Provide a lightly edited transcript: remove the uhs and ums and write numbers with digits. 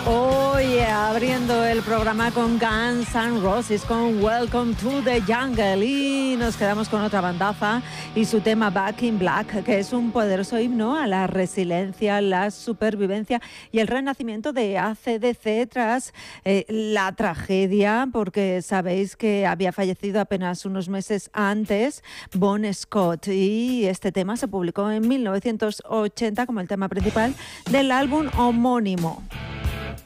Oye, abriendo el programa con Guns N' Roses, con Welcome to the Jungle, y nos quedamos con otra bandaza y su tema Back in Black, que es un poderoso himno a la resiliencia, la supervivencia y el renacimiento de AC/DC tras la tragedia, porque sabéis que había fallecido apenas unos meses antes Bon Scott, y este tema se publicó en 1980 como el tema principal del álbum homónimo.